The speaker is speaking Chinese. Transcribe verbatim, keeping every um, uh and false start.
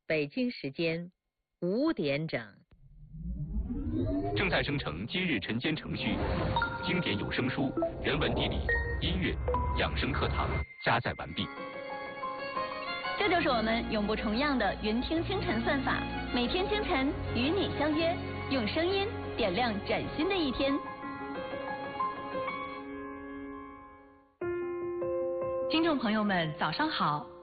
北京时间五点整。 正在生成今日晨间程序，经典有声书、人文地理、音乐、养生课堂加载完毕。 这就是我们永不重样的云听清晨算法，每天清晨与你相约，用声音点亮崭新的一天。 听众朋友们，早上好。